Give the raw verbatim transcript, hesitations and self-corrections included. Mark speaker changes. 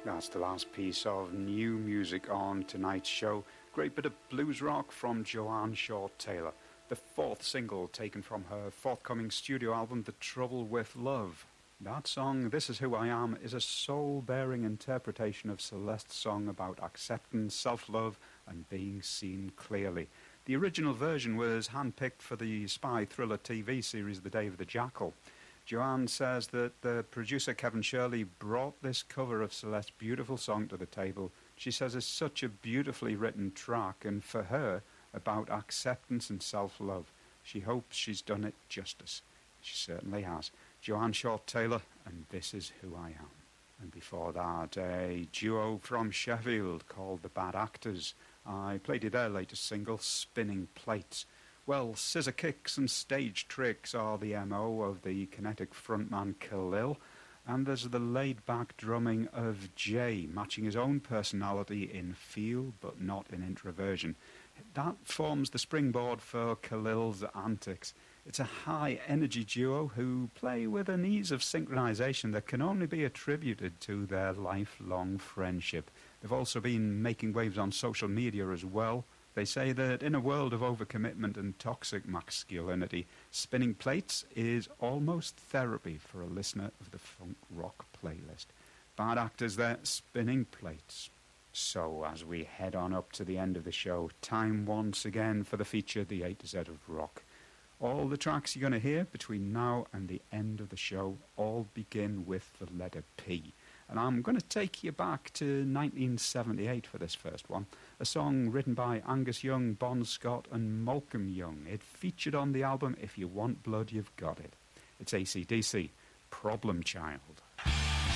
Speaker 1: That's the last piece of new music on tonight's show. Great bit of blues rock from Joanne Shaw Taylor, the fourth single taken from her forthcoming studio album, The Trouble with Love. That song, This Is Who I Am, is a soul-bearing interpretation of Celeste's song about acceptance, self-love, and being seen clearly. The original version was handpicked for the spy thriller T V series The Day of the Jackal. Joanne says that the producer Kevin Shirley brought this cover of Celeste's beautiful song to the table. She says it's such a beautifully written track, and for her, about acceptance and self-love. She hopes she's done it justice. She certainly has. Joanne Shaw Taylor, and This Is Who I Am. And before that, a duo from Sheffield called The Bad Actors. I played you their latest single, Spinning Plates. Well, scissor kicks and stage tricks are the M O of the kinetic frontman Khalil, and there's the laid-back drumming of Jay, matching his own personality in feel but not in introversion. That forms the springboard for Khalil's antics. It's a high-energy duo who play with an ease of synchronization that can only be attributed to their lifelong friendship. They've also been making waves on social media as well. They say that in a world of overcommitment and toxic masculinity, Spinning Plates is almost therapy for a listener of the funk rock playlist. Bad Actors there, Spinning Plates. So as we head on up to the end of the show, time once again for the feature, the A to Z of Rock. All the tracks you're going to hear between now and the end of the show all begin with the letter P. And I'm going to take you back to nineteen seventy-eight for this first one, a song written by Angus Young, Bon Scott and Malcolm Young. It featured on the album If You Want Blood, You've Got It. It's A C D C, Problem Child.